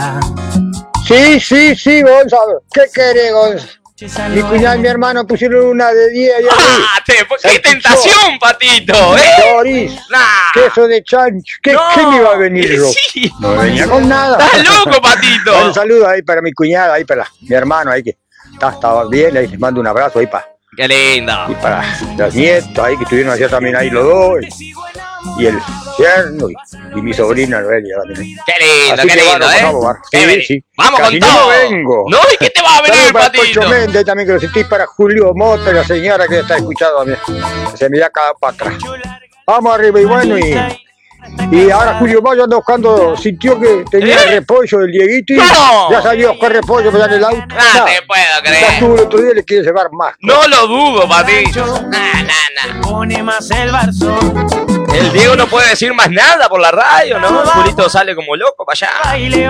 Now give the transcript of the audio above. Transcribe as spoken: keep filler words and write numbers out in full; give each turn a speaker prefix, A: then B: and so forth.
A: Sí, sí, sí, Gonzalo. ¿Qué querés, Gonzalo? Mi cuñada y mi hermano pusieron una de diez.
B: ¡Ah! Te, ¡Qué tentación, Patito! ¿Eh?
A: Chorizo,
B: Nah.
A: queso de chancho. ¿Qué,
B: No.
A: ¿Qué me iba a venir, Ro?
B: Sí.
A: No me venía con nada.
B: ¡Estás loco, Patito!
A: Un saludo ahí para mi cuñada, ahí para mi hermano, ahí que está, está bien, ahí les mando un abrazo ahí para,
B: ¡Qué lindo!
A: y para los nietos ahí que estuvieron ayer también ahí los dos. Y, y el yerno y, y mi sobrina Noelia también.
B: ¡Qué lindo,
A: Así
B: qué
A: que
B: lindo,
A: bueno,
B: eh!
A: vamos,
B: Qué
A: sí,
B: bien.
A: sí.
B: ¡Vamos
A: Casi
B: con
A: no
B: todo!
A: vengo.
B: ¿No? ¿Y qué te va a venir,
A: Saludos para
B: Patito?
A: Pocho Méndez también, que lo sentí, para Julio Mota y la señora que está escuchando también. Se me da cada para atrás. Vamos arriba y bueno, y, y ahora Julio Mayo anda buscando, sintió que tenía
B: ¿Eh?
A: el repollo del Dieguito y
B: ¡No!
A: ya salió a buscar repollo para darle el auto.
B: Ah,
A: Nada,
B: te puedo
A: ya
B: creer.
A: estuvo el otro día y le quiere llevar más.
B: No lo dudo, Patito. Nah, nah, nah.
C: Pone más el barzón.
B: El Diego no puede decir más nada por la radio, ¿no? Julito sale como loco para allá.
C: Baile